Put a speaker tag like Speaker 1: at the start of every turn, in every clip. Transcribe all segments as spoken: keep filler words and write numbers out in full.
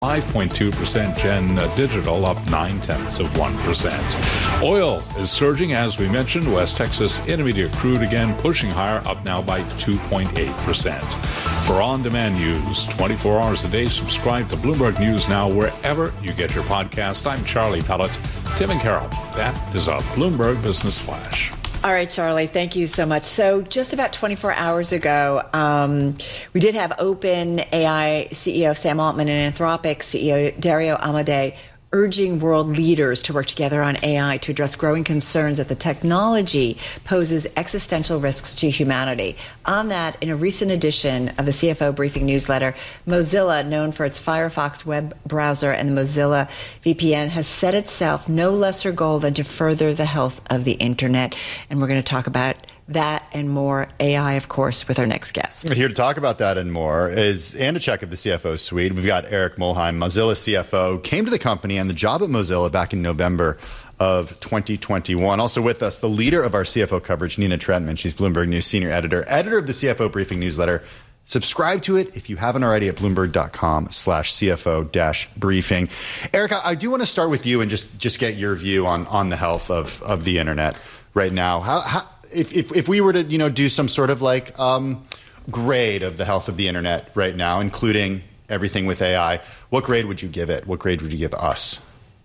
Speaker 1: five point two percent. Gen Digital up nine tenths of one percent. Oil is surging, as we mentioned. West Texas Intermediate crude again pushing higher, up now by two point eight percent. For on-demand news, twenty-four hours a day, subscribe to Bloomberg News Now wherever you get your podcast. I'm Charlie Pellet. Tim and Carol, that is a Bloomberg Business Flash.
Speaker 2: All right, Charlie, thank you so much. So just about twenty-four hours ago, um, we did have OpenAI C E O Sam Altman and Anthropic C E O Dario Amodei urging world leaders to work together on A I to address growing concerns that the technology poses existential risks to humanity. On that, in a recent edition of the C F O Briefing newsletter, Mozilla, known for its Firefox web browser and the Mozilla V P N, has set itself no lesser goal than to further the health of the internet. And we're going to talk about that and more, A I, of course, with our next guest.
Speaker 3: Here to talk about that and more is Anna Check of the C F O Suite. We've got Eric Mulheim, Mozilla C F O, came to the company and the job at Mozilla back in November of twenty twenty-one. Also with us, the leader of our C F O coverage, Nina Trentman. She's Bloomberg News senior editor, editor of the C F O Briefing newsletter. Subscribe to it if you haven't already at bloomberg.com slash CFO dash briefing. Erica, I do want to start with you and just, just get your view on, on the health of, of the internet right now. How, how If, if if we were to, you know, do some sort of like um, grade of the health of the internet right now, including everything with A I, what grade would you give it? What grade would you give us?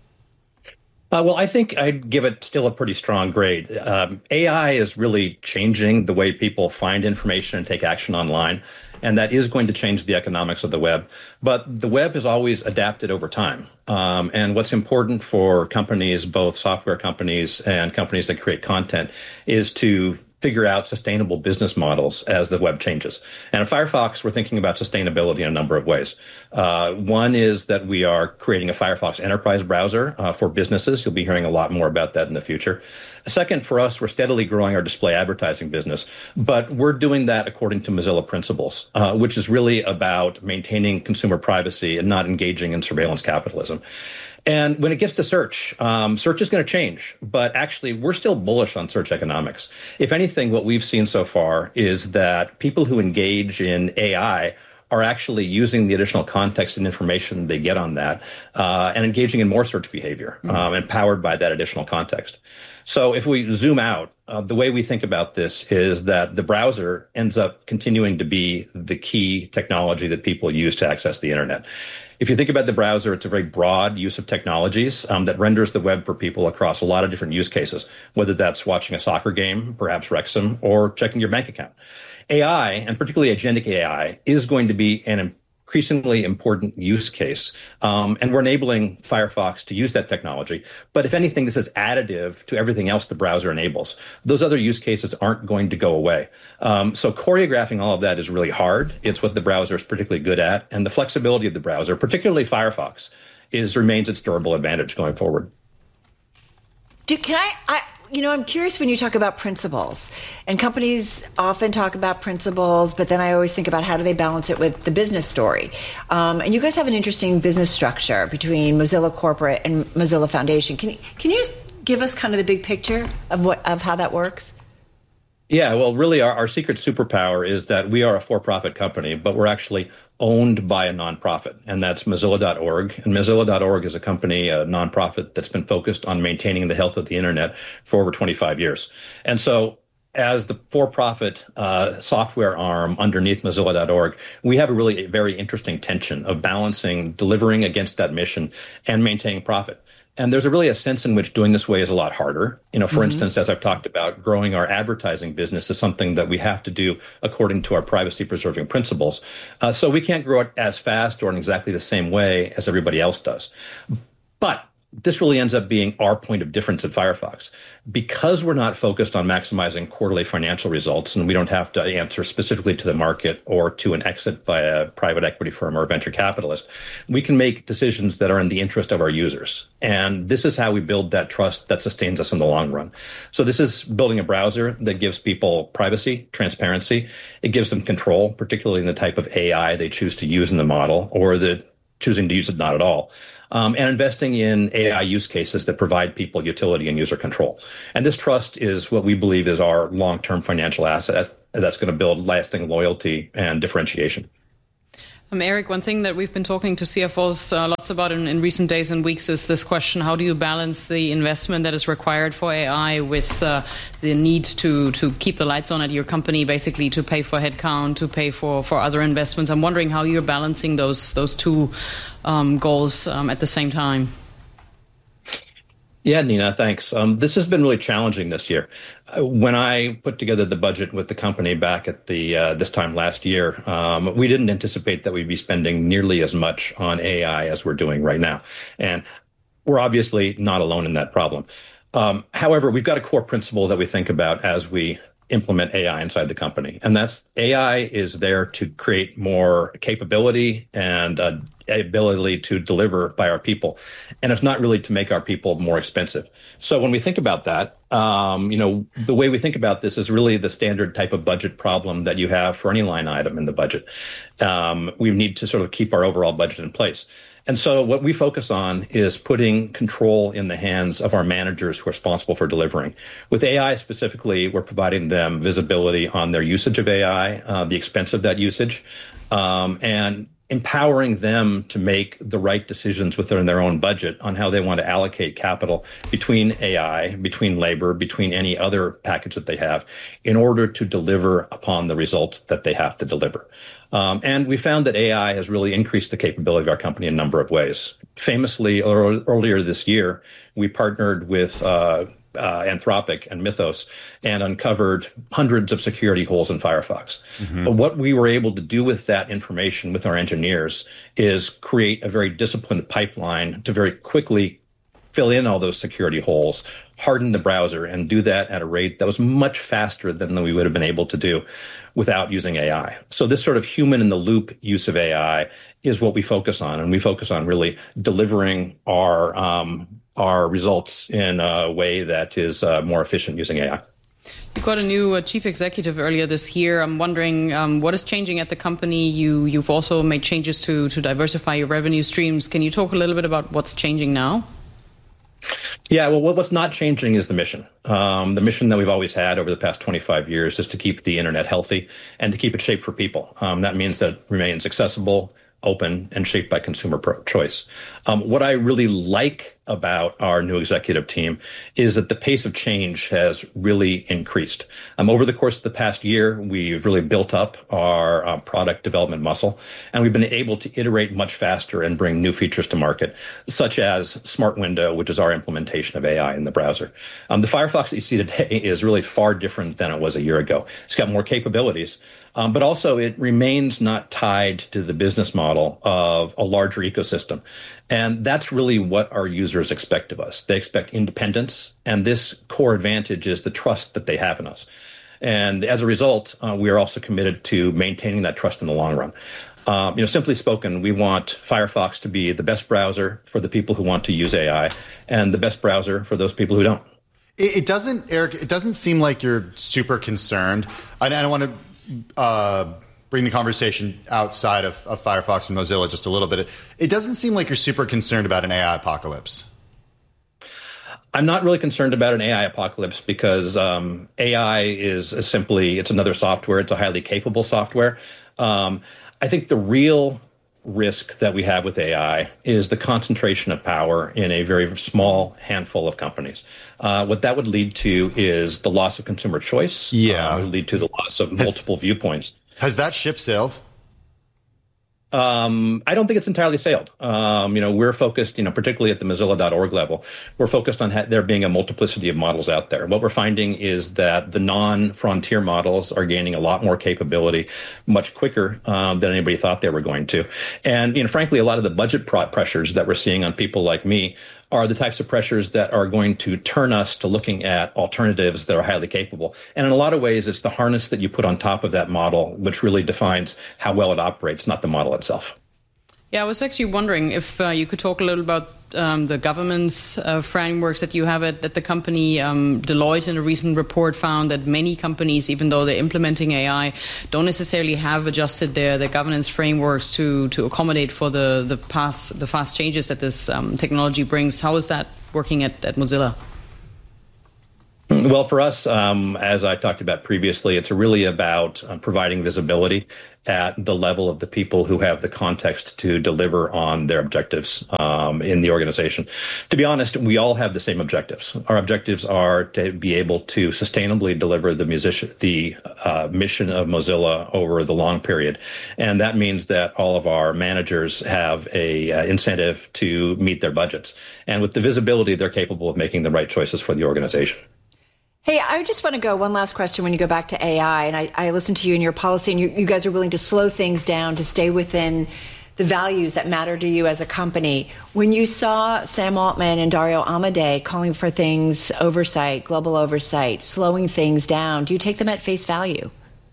Speaker 4: Uh, well, I think I'd give it still a pretty strong grade. Um, A I is really changing the way people find information and take action online, and that is going to change the economics of the web. But the web has always adapted over time. Um, and what's important for companies, both software companies and companies that create content, is to figure out sustainable business models as the web changes. And at Firefox, we're thinking about sustainability in a number of ways. Uh, one is that we are creating a Firefox enterprise browser uh, for businesses. You'll be hearing a lot more about that in the future. Second, for us, we're steadily growing our display advertising business, but we're doing that according to Mozilla principles, uh, which is really about maintaining consumer privacy and not engaging in surveillance capitalism. And when it gets to search, um, search is going to change, but actually we're still bullish on search economics. If anything, what we've seen so far is that people who engage in A I are actually using the additional context and information they get on that uh, and engaging in more search behavior, mm-hmm. um, empowered by that additional context. So if we zoom out, uh, the way we think about this is that the browser ends up continuing to be the key technology that people use to access the internet. If you think about the browser, it's a very broad use of technologies um, that renders the web for people across a lot of different use cases, whether that's watching a soccer game, perhaps Wrexham, or checking your bank account. A I, and particularly agentic A I, is going to be an increasingly important use case. Um, and we're enabling Firefox to use that technology. But if anything, this is additive to everything else the browser enables. Those other use cases aren't going to go away. Um, so choreographing all of that is really hard. It's what the browser is particularly good at. And the flexibility of the browser, particularly Firefox, is remains its durable advantage going forward.
Speaker 2: Do, can I, I, you know, I'm curious when you talk about principles, and companies often talk about principles, but then I always think about how do they balance it with the business story. Um, and you guys have an interesting business structure between Mozilla Corporate and Mozilla Foundation. Can, can you just give us kind of the big picture of what of how that works?
Speaker 4: Yeah, well, really, our, our secret superpower is that we are a for-profit company, but we're actually owned by a nonprofit, and that's Mozilla dot org. And Mozilla dot org is a company, a nonprofit that's been focused on maintaining the health of the internet for over twenty-five years. And so as the for-profit uh, software arm underneath Mozilla dot org, we have a really very interesting tension of balancing delivering against that mission and maintaining profit. And there's a really a sense in which doing this way is a lot harder. You know, for mm-hmm. instance, as I've talked about, growing our advertising business is something that we have to do according to our privacy preserving principles. Uh, so we can't grow it as fast or in exactly the same way as everybody else does. But this really ends up being our point of difference at Firefox. Because we're not focused on maximizing quarterly financial results, and we don't have to answer specifically to the market or to an exit by a private equity firm or a venture capitalist, we can make decisions that are in the interest of our users. And this is how we build that trust that sustains us in the long run. So this is building a browser that gives people privacy, transparency. It gives them control, particularly in the type of A I they choose to use in the model, or the choosing to use it not at all. Um, and investing in A I use cases that provide people utility and user control. And this trust is what we believe is our long-term financial asset that's going to build lasting loyalty and differentiation.
Speaker 5: Um, Eric, one thing that we've been talking to C F Os uh, lots about in, in recent days and weeks is this question: how do you balance the investment that is required for A I with uh, the need to, to keep the lights on at your company, basically to pay for headcount, to pay for, for other investments? I'm wondering how you're balancing those those two um, goals um, at the same time.
Speaker 4: Yeah, Nina, thanks. Um, this has been really challenging this year. Uh, when I put together the budget with the company back at the uh, this time last year, um, we didn't anticipate that we'd be spending nearly as much on A I as we're doing right now. And we're obviously not alone in that problem. Um, however, we've got a core principle that we think about as we implement A I inside the company. And that's A I is there to create more capability and uh, ability to deliver by our people. And it's not really to make our people more expensive. So when we think about that, um, you know, the way we think about this is really the standard type of budget problem that you have for any line item in the budget. Um, we need to sort of keep our overall budget in place. And so what we focus on is putting control in the hands of our managers who are responsible for delivering. With A I specifically, we're providing them visibility on their usage of A I, uh, the expense of that usage, um, and empowering them to make the right decisions within their own budget on how they want to allocate capital between A I, between labor, between any other package that they have in order to deliver upon the results that they have to deliver. Um, and we found that A I has really increased the capability of our company in a number of ways. Famously, or, earlier this year, we partnered with uh, uh, Anthropic and Mythos and uncovered hundreds of security holes in Firefox. Mm-hmm. But what we were able to do with that information with our engineers is create a very disciplined pipeline to very quickly fill in all those security holes, harden the browser, and do that at a rate that was much faster than we would have been able to do without using A I. So this sort of human-in-the-loop use of A I is what we focus on, and we focus on really delivering our um, our results in a way that is uh, more efficient using A I.
Speaker 5: You got a new uh, chief executive earlier this year. I'm wondering um, what is changing at the company. You, you've also made changes to, to diversify your revenue streams. Can you talk a little bit about what's changing now?
Speaker 4: Yeah, well, what's not changing is the mission. Um, the mission that we've always had over the past twenty-five years is to keep the internet healthy and to keep it shaped for people. Um, that means that it remains accessible, open, and shaped by consumer pro- choice. Um, what I really like about our new executive team is that the pace of change has really increased. Um, over the course of the past year, we've really built up our uh, product development muscle, and we've been able to iterate much faster and bring new features to market, such as Smart Window, which is our implementation of A I in the browser. Um, the Firefox that you see today is really far different than it was a year ago. It's got more capabilities, um, but also it remains not tied to the business model of a larger ecosystem. And that's really what our users expect of us. They expect independence, and this core advantage is the trust that they have in us. And as a result, uh, we are also committed to maintaining that trust in the long run. Um, you know, simply spoken, we want Firefox to be the best browser for the people who want to use A I and the best browser for those people who don't.
Speaker 3: It, it doesn't, Eric, it doesn't seem like you're super concerned. I, I don't want to uh, bring the conversation outside of, of Firefox and Mozilla just a little bit. It, it doesn't seem like you're super concerned about an A I apocalypse.
Speaker 4: I'm not really concerned about an A I apocalypse because um, A I is simply, it's another software. It's a highly capable software. Um, I think the real risk that we have with A I is the concentration of power in a very small handful of companies. Uh, what that would lead to is the loss of consumer choice.
Speaker 3: Yeah.
Speaker 4: Uh, it would lead to the loss of multiple has, viewpoints.
Speaker 3: Has that ship sailed?
Speaker 4: Um, I don't think it's entirely sailed. Um, you know, we're focused, you know, particularly at the Mozilla dot org level, we're focused on ha- there being a multiplicity of models out there. What we're finding is that the non-frontier models are gaining a lot more capability much quicker um, than anybody thought they were going to. And, you know, frankly, a lot of the budget pro- pressures that we're seeing on people like me are the types of pressures that are going to turn us to looking at alternatives that are highly capable. And in a lot of ways, it's the harness that you put on top of that model which really defines how well it operates, not the model itself.
Speaker 5: Yeah, I was actually wondering if uh, you could talk a little about um, the governance uh, frameworks that you have at, at the company. Um, Deloitte, in a recent report, found that many companies, even though they're implementing A I, don't necessarily have adjusted their, their governance frameworks to, to accommodate for the the past the fast changes that this um, technology brings. How is that working at, at Mozilla?
Speaker 4: Well, for us, um, as I talked about previously, it's really about uh, providing visibility at the level of the people who have the context to deliver on their objectives um, in the organization. To be honest, we all have the same objectives. Our objectives are to be able to sustainably deliver the musician, the uh, mission of Mozilla over the long period. And that means that all of our managers have a uh, incentive to meet their budgets. And with the visibility, they're capable of making the right choices for the organization.
Speaker 2: Hey, I just want to go one last question when you go back to A I. And I, I listened to you and your policy, and you, you guys are willing to slow things down to stay within the values that matter to you as a company. When you saw Sam Altman and Dario Amodei calling for things, oversight, global oversight, slowing things down, do you take them at face value?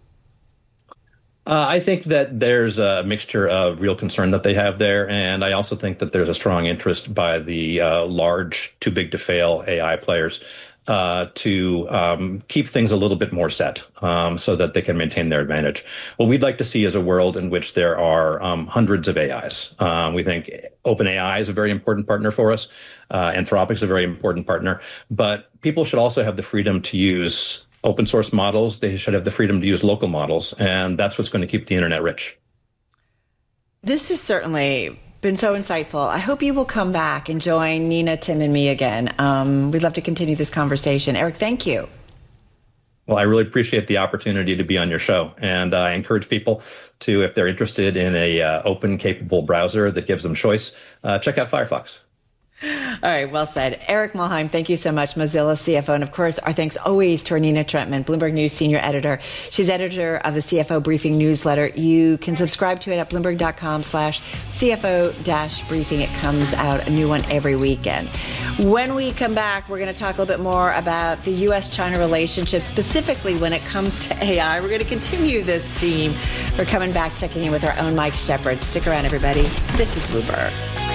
Speaker 4: Uh, I think that there's a mixture of real concern that they have there, and I also think that there's a strong interest by the uh, large, too big to fail A I players uh, to um, keep things a little bit more set um, so that they can maintain their advantage. What we'd like to see is a world in which there are um, hundreds of A Is. Um, we think OpenAI is a very important partner for us. Uh, Anthropic is a very important partner, but people should also have the freedom to use open source models. They should have the freedom to use local models, and that's what's going to keep the internet rich.
Speaker 2: This has certainly been so insightful. I hope you will come back and join Nina, Tim, and me again. Um, we'd love to continue this conversation. Eric, thank you.
Speaker 4: Well, I really appreciate the opportunity to be on your show, and uh, I encourage people to, if they're interested in a uh, open, capable browser that gives them choice, uh, check out Firefox.
Speaker 2: All right, well said. Eric Mulheim, thank you so much, Mozilla C F O. And of course, our thanks always to Nina Trentman, Bloomberg News senior editor. She's editor of the C F O Briefing newsletter. You can subscribe to it at bloomberg.com slash CFO dash briefing. It comes out a new one every weekend. When we come back, we're going to talk a little bit more about the U S China relationship, specifically when it comes to A I. We're going to continue this theme. We're coming back, checking in with our own Mike Shepard. Stick around, everybody. This is Bloomberg.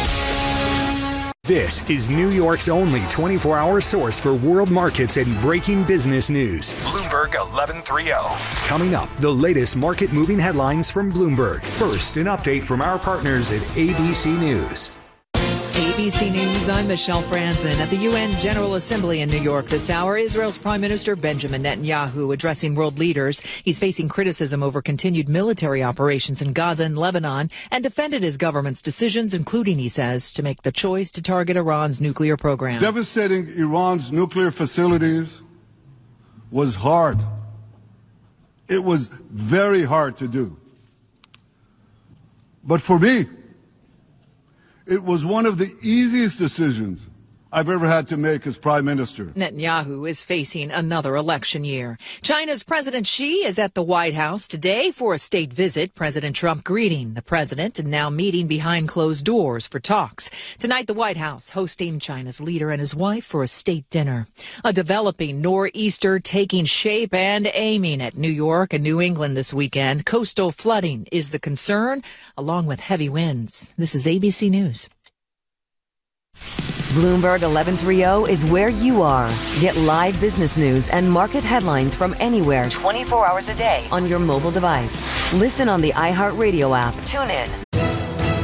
Speaker 6: This is New York's only twenty-four hour source for world markets and breaking business news. Bloomberg eleven thirty. Coming up, the latest market moving headlines from Bloomberg. First, an update from our partners at A B C News.
Speaker 7: A B C News, I'm Michelle Franzen. At the U N General Assembly in New York this hour, Israel's Prime Minister Benjamin Netanyahu addressing world leaders. He's facing criticism over continued military operations in Gaza and Lebanon and defended his government's decisions, including, he says, to make the choice to target Iran's nuclear program.
Speaker 8: Devastating Iran's nuclear facilities was hard. It was very hard to do. But for me, it was one of the easiest decisions I've ever had to make as prime minister.
Speaker 7: Netanyahu is facing another election year. China's President Xi is at the White House today for a state visit. President Trump greeting the president and now meeting behind closed doors for talks. Tonight, the White House hosting China's leader and his wife for a state dinner. A developing nor'easter taking shape and aiming at New York and New England this weekend. Coastal flooding is the concern, along with heavy winds. This is A B C News.
Speaker 9: Bloomberg eleven thirty is where you are. Get live business news and market headlines from anywhere twenty-four hours a day on your mobile device. Listen on the iHeartRadio app. Tune in,